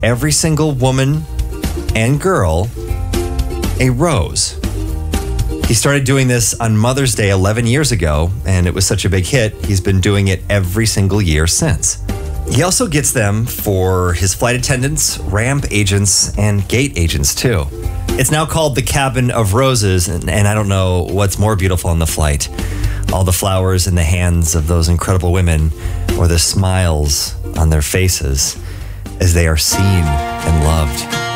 every single woman and girl a rose. He started doing this on Mother's Day 11 years ago, and it was such a big hit, he's been doing it every single year since. He also gets them for his flight attendants, ramp agents, and gate agents too. It's now called the Cabin of Roses, and I don't know what's more beautiful on the flight. All the flowers in the hands of those incredible women, or the smiles on their faces as they are seen and loved.